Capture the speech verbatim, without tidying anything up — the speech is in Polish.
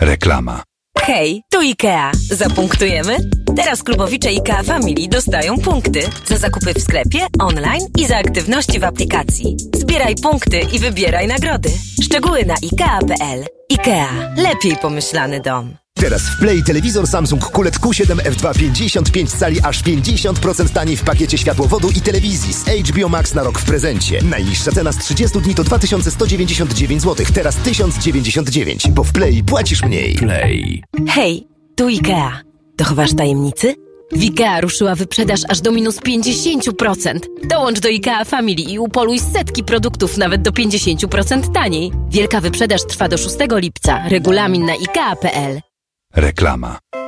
Reklama. Hej, tu IKEA. Zapunktujemy? Teraz klubowicze IKEA Family dostają punkty za zakupy w sklepie, online i za aktywności w aplikacji. Zbieraj punkty i wybieraj nagrody. Szczegóły na ikea kropka p l. IKEA. Lepiej pomyślany dom. Teraz w Play telewizor Samsung Q L E D Q siedem F dwa pięćdziesiąt pięć cali aż pięćdziesiąt procent taniej w pakiecie światłowodu i telewizji z H B O Max na rok w prezencie. Najniższa cena z trzydziestu dni to dwa tysiące sto dziewięćdziesiąt dziewięć złotych, teraz tysiąc dziewięćdziesiąt dziewięć, bo w Play płacisz mniej. Play. Hej, tu IKEA. Dochowasz tajemnicy? W IKEA ruszyła wyprzedaż aż do minus pięćdziesiąt procent. Dołącz do IKEA Family i upoluj setki produktów nawet do pięćdziesiąt procent taniej. Wielka wyprzedaż trwa do szóstego lipca. Regulamin na ikea kropka p l. Reklama.